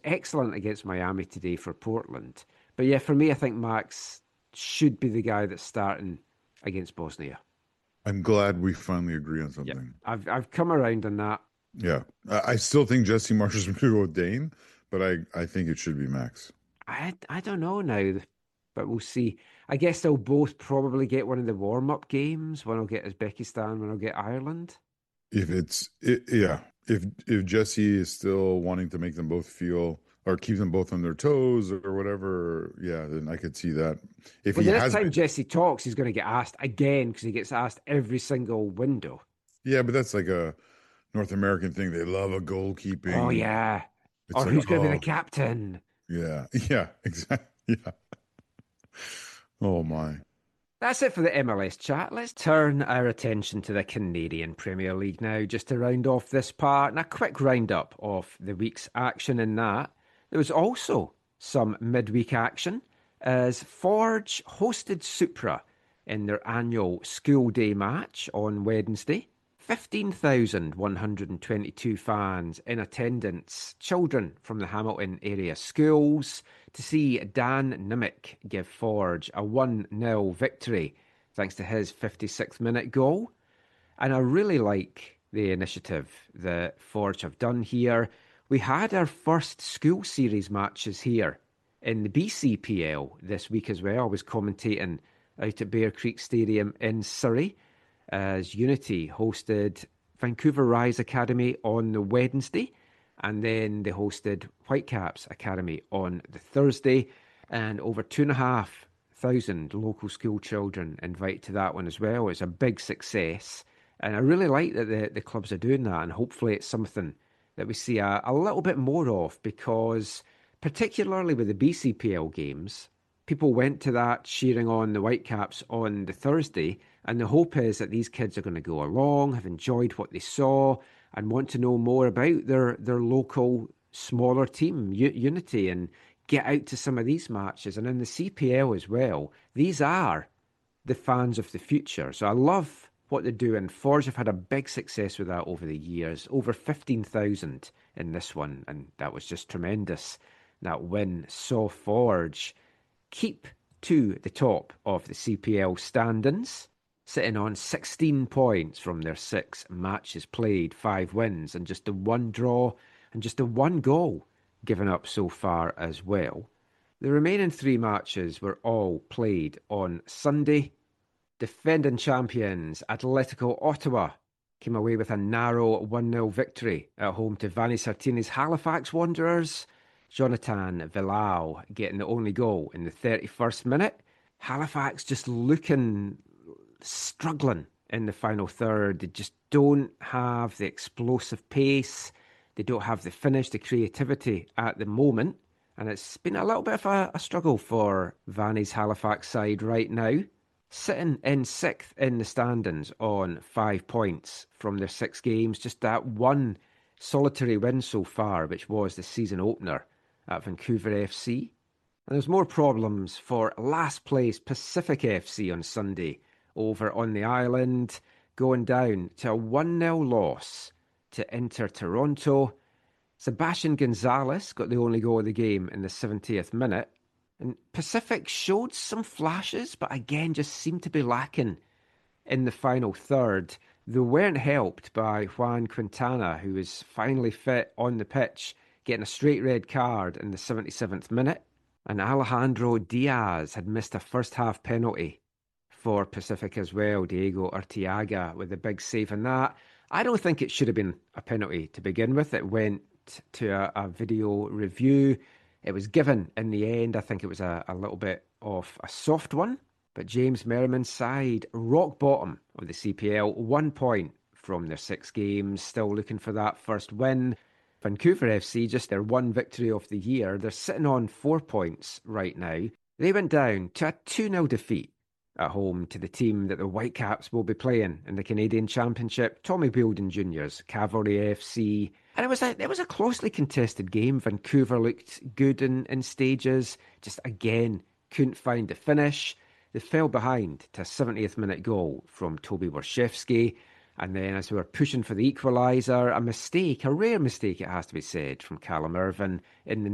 excellent against Miami today for Portland. But yeah, for me, I think Max should be the guy that's starting against Bosnia. I'm glad we finally agree on Yep. something. I've come around on that. Yeah. I still think Jesse Marsh is going to go with Dane, but I think it should be Max. I don't know now, but we'll see. I guess they'll both probably get one of the warm-up games. One will get Uzbekistan, one will get Ireland. Yeah, if Jesse is still wanting to make them both feel or keep them both on their toes or whatever, yeah, then I could see that. If Well, he the next has time been, Jesse talks, he's going to get asked again because he gets asked every single window. yeah, but that's like a North American thing. They love a Oh, goalkeeping. yeah. It's Or like, who's going to be the oh, captain? yeah, yeah, exactly. Yeah. Oh my. That's it for the MLS chat. Let's turn our attention to the Canadian Premier League now, just to round off this part and a quick roundup of the week's action in that. There was also some midweek action as Forge hosted Supra in their annual school day match on Wednesday. 15,122 fans in attendance, children from the Hamilton area schools, to see Dan Nimick give Forge a 1-0 victory thanks to his 56th minute goal. And I really like the initiative that Forge have done here. We had our first school series matches here in the BCPL this week as well. I was commentating out at Bear Creek Stadium in Surrey as Unity hosted Vancouver Rise Academy on the Wednesday, and then they hosted Whitecaps Academy on the Thursday, and over 2,500 local school children invited to that one as well. It's a big success, and I really like that the clubs are doing that, and hopefully it's something that we see a little bit more of, because particularly with the BCPL games, people went to that cheering on the Whitecaps on the Thursday, and the hope is that these kids are going to go along, have enjoyed what they saw, and want to know more about their local smaller team, Unity, and get out to some of these matches. And in the CPL as well, these are the fans of the future. So I love what they're doing. Forge have had a big success with that over the years, over 15,000 in this one, and that was just tremendous. That win saw Forge keep to the top of the CPL standings, sitting on 16 points from their 6 matches played, 5 wins, and just the 1 draw and just the 1 goal given up so far as well. The remaining 3 matches were all played on Sunday. Defending champions Atletico Ottawa came away with a narrow 1-0 victory at home to Vanni Sartini's Halifax Wanderers. Jonathan Villau getting the only goal in the 31st minute. Halifax just looking struggling in the final third. They just don't have the explosive pace. They don't have the finish, the creativity at the moment. And it's been a little bit of a struggle for Vanni's Halifax side right now. Sitting in 6th in the standings on 5 points from their 6 games. Just that one solitary win so far, which was the season opener at Vancouver FC. And there's more problems for last place Pacific FC on Sunday over on the island, going down to a 1-0 loss to Inter Toronto. Sebastian Gonzalez got the only goal of the game in the 70th minute. And Pacific showed some flashes, but again just seemed to be lacking in the final third. They weren't helped by Juan Quintana, who was finally fit on the pitch, getting a straight red card in the 77th minute. And Alejandro Diaz had missed a first-half penalty for Pacific as well. Diego Arteaga with a big save on that. I don't think it should have been a penalty to begin with. It went to a video review. It was given in the end. I think it was a little bit of a soft one. But James Merriman's side, rock bottom of the CPL, 1 point from their 6 games, still looking for that first win. Vancouver FC, just their 1 victory of the year. They're sitting on 4 points right now. They went down to a 2-0 defeat at home to the team that the Whitecaps will be playing in the Canadian Championship, Tommy Beelden Jr.'s Cavalry FC. And it was a closely contested game. Vancouver looked good in stages, just again couldn't find the finish. They fell behind to a 70th minute goal from Toby Warshevsky. And then as we were pushing for the equaliser, a rare mistake it has to be said, from Callum Irvin in the